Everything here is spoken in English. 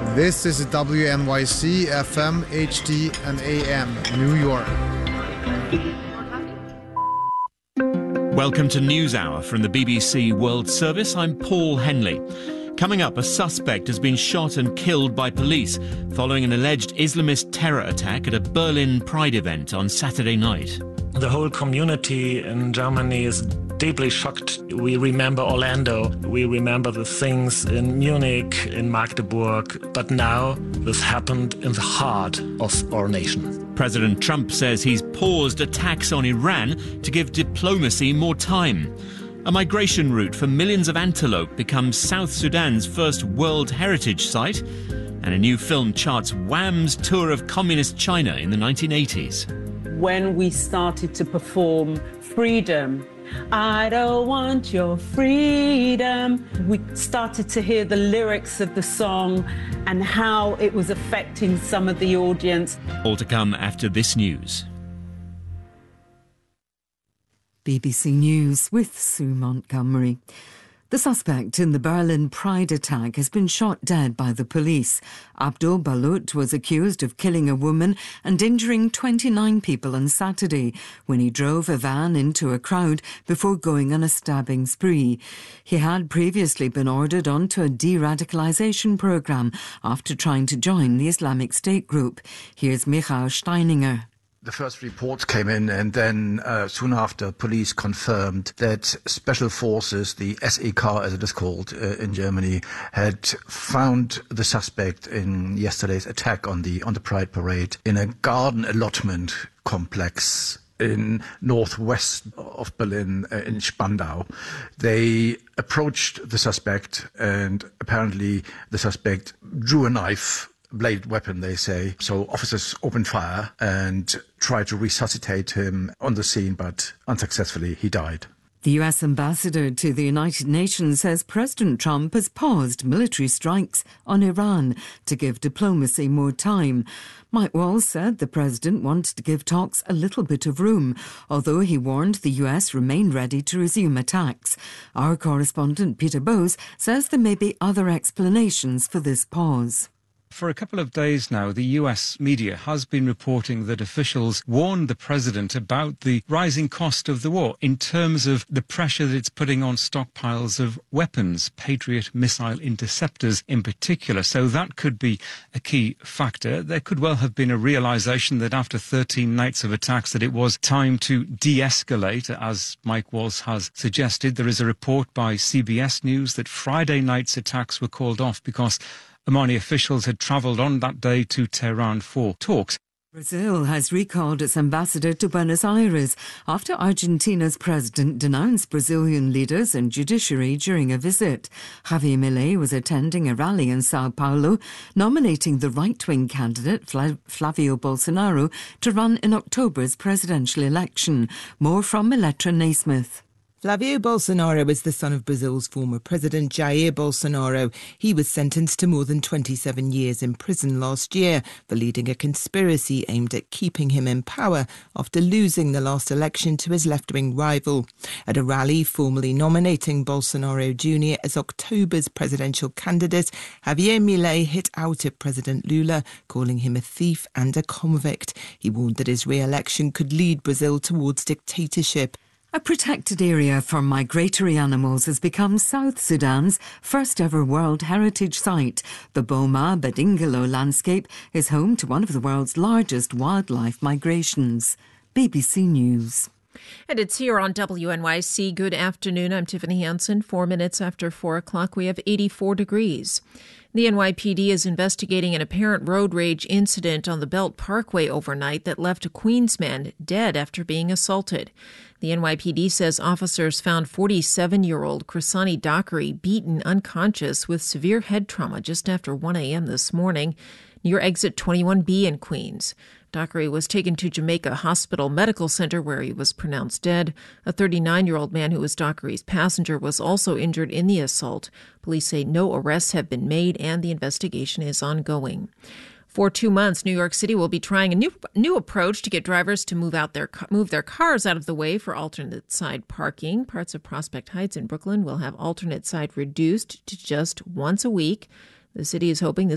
This is WNYC FM, HD and AM, New York. Welcome to NewsHour from the BBC World Service. I'm Paul Henley. Coming up, a suspect has been shot and killed by police following an alleged Islamist terror attack at a Berlin Pride event on Saturday night. The whole community in Germany is deeply shocked. We remember Orlando, we remember the things in Munich, in Magdeburg, but now this happened in the heart of our nation. President Trump says he's paused attacks on Iran to give diplomacy more time. A migration route for millions of antelope becomes South Sudan's first World Heritage Site, and a new film charts Wham's tour of communist China in the 1980s. When we started to perform Freedom, I don't want your freedom, we started to hear the lyrics of the song and how it was affecting some of the audience. All to come after this news. BBC News with Sue Montgomery. The suspect in the Berlin Pride attack has been shot dead by the police. Abdul Balut was accused of killing a woman and injuring 29 people on Saturday when he drove a van into a crowd before going on a stabbing spree. He had previously been ordered onto a de-radicalisation programme after trying to join the Islamic State group. Here's Michael Steininger. The first reports came in, and then soon after, police confirmed that special forces, the SEK as it is called in Germany, had found the suspect in yesterday's attack on the Pride parade in a garden allotment complex in northwest of Berlin, in Spandau. They approached the suspect, and apparently the suspect drew a knife, bladed weapon, they say. So officers opened fire and tried to resuscitate him on the scene, but unsuccessfully he died. The US ambassador to the United Nations says President Trump has paused military strikes on Iran to give diplomacy more time. Mike Walls said the president wanted to give talks a little bit of room, although he warned the US remained ready to resume attacks. Our correspondent Peter Bowes says there may be other explanations for this pause. For a couple of days now, the US media has been reporting that officials warned the president about the rising cost of the war in terms of the pressure that it's putting on stockpiles of weapons, Patriot missile interceptors in particular. So that could be a key factor. There could well have been a realization that after 13 nights of attacks that it was time to de-escalate, as Mike Walls has suggested. There is a report by CBS News that Friday night's attacks were called off because Omani officials had travelled on that day to Tehran for talks. Brazil has recalled its ambassador to Buenos Aires after Argentina's president denounced Brazilian leaders and judiciary during a visit. Javier Milei was attending a rally in Sao Paulo, nominating the right-wing candidate Flavio Bolsonaro to run in October's presidential election. More from Elettra Naismith. Flavio Bolsonaro is the son of Brazil's former president, Jair Bolsonaro. He was sentenced to more than 27 years in prison last year for leading a conspiracy aimed at keeping him in power after losing the last election to his left-wing rival. At a rally formally nominating Bolsonaro Jr. as October's presidential candidate, Javier Milei hit out at President Lula, calling him a thief and a convict. He warned that his re-election could lead Brazil towards dictatorship. A protected area for migratory animals has become South Sudan's first ever World Heritage Site. The Boma Badingalo landscape is home to one of the world's largest wildlife migrations. BBC News. And it's here on WNYC. Good afternoon. I'm Tiffany Hansen. 4 minutes after 4 o'clock, we have 84 degrees. The NYPD is investigating an apparent road rage incident on the Belt Parkway overnight that left a Queens man dead after being assaulted. The NYPD says officers found 47-year-old Krisani Dockery beaten unconscious with severe head trauma just after 1 a.m. this morning near exit 21B in Queens. Dockery was taken to Jamaica Hospital Medical Center where he was pronounced dead. A 39-year-old man who was Dockery's passenger was also injured in the assault. Police say no arrests have been made and the investigation is ongoing. For 2 months, New York City will be trying a new approach to get drivers to move their cars out of the way for alternate side parking. Parts of Prospect Heights in Brooklyn will have alternate side reduced to just once a week. The city is hoping this